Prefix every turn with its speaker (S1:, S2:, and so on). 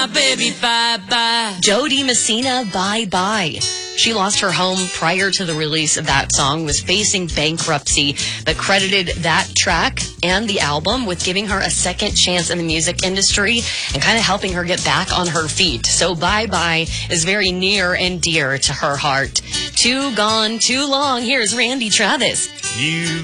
S1: Baby, bye-bye.
S2: Jody Messina, Bye Bye. She lost her home prior to the release of that song, was facing bankruptcy, but credited that track and the album with giving her a second chance in the music industry and kind of helping her get back on her feet. So Bye Bye is very near and dear to her heart. Too Gone, Too Long. Here's Randy Travis.
S3: You